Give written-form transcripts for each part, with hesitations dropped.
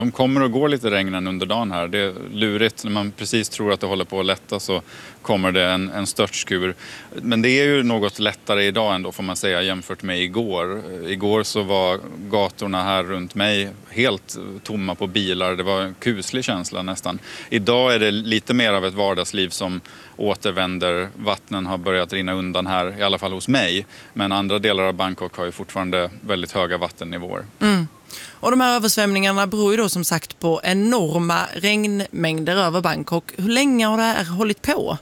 De kommer och går lite regnen under dagen här. Det är lurigt när man precis tror att det håller på att lätta så kommer det en störtskur. Men det är ju något lättare idag ändå får man säga jämfört med igår. Igår så var gatorna här runt mig helt tomma på bilar. Det var en kuslig känsla nästan. Idag är det lite mer av ett vardagsliv som återvänder. Vattnen har börjat rinna undan här, i alla fall hos mig. Men andra delar av Bangkok har ju fortfarande väldigt höga vattennivåer. Mm. Och de här översvämningarna beror ju då som sagt på enorma regnmängder över Bangkok. Hur länge har det här hållit på?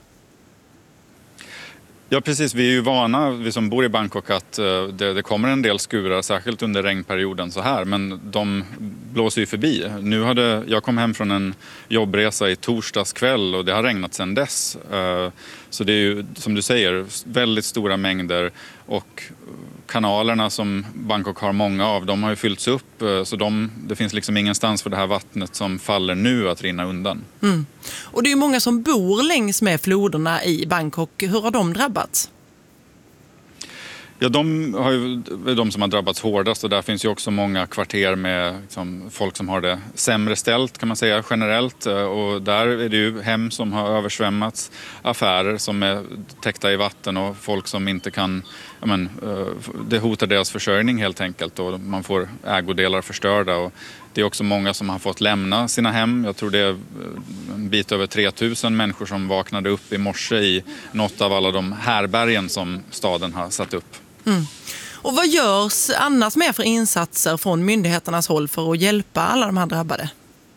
Ja precis, vi är ju vana, vi som bor i Bangkok, att det kommer en del skurar, särskilt under regnperioden så här, men de blåser ju förbi. Jag kom hem från en jobbresa i torsdags kväll och det har regnat sedan dess. Så det är ju, som du säger, väldigt stora mängder och kanalerna som Bangkok har många av, de har ju fyllts upp så det finns liksom ingenstans för det här vattnet som faller nu att rinna undan. Mm. Och det är ju många som bor längs med floderna i Bangkok. Hur har de drabbats? Ja, de som har drabbats hårdast och där finns ju också många kvarter med folk som har det sämre ställt kan man säga generellt och där är det ju hem som har översvämmats, affärer som är täckta i vatten och folk som inte kan, det hotar deras försörjning helt enkelt och man får ägodelar förstörda och det är också många som har fått lämna sina hem. Jag tror det är en bit över 3000 människor som vaknade upp i morse i något av alla de härbergen som staden har satt upp. Mm. Och vad görs annars mer för insatser från myndigheternas håll för att hjälpa alla de här drabbade?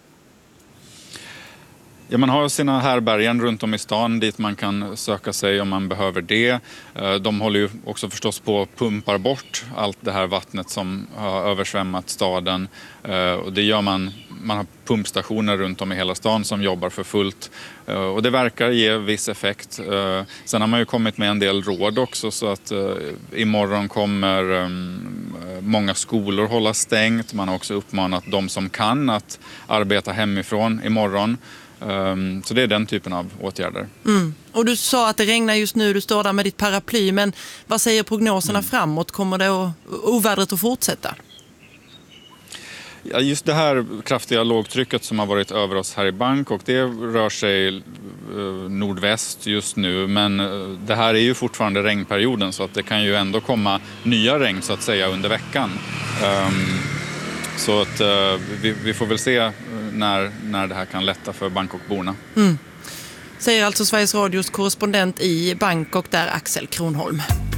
Ja, man har sina härbergen runt om i stan dit man kan söka sig om man behöver det. De håller ju också förstås på och pumpar bort allt det här vattnet som har översvämmat staden. Och det gör man har pumpstationer runt om i hela stan som jobbar för fullt. Och det verkar ge viss effekt. Sen har man ju kommit med en del råd också så att imorgon kommer många skolor hålla stängt. Man har också uppmanat de som kan att arbeta hemifrån imorgon. Så det är den typen av åtgärder. Mm. Och du sa att det regnar just nu, du står där med ditt paraply, men vad säger prognoserna framåt? Kommer det ovädret att fortsätta? Ja, just det här kraftiga lågtrycket som har varit över oss här i Bangkok, det rör sig nordväst just nu, men det här är ju fortfarande regnperioden så att det kan ju ändå komma nya regn så att säga under veckan. Så att vi får väl se när det här kan lätta för Bangkokborna. Mm. Säger alltså Sveriges Radios korrespondent i Bangkok där, Axel Kronholm.